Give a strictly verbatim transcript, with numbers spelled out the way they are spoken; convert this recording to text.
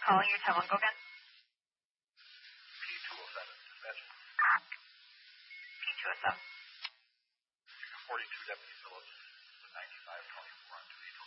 calling your telephone. Go again. P two oh seven, dispatch. P two oh seven. forty-two Deputy Phillips, ninety-five twenty-four on duty.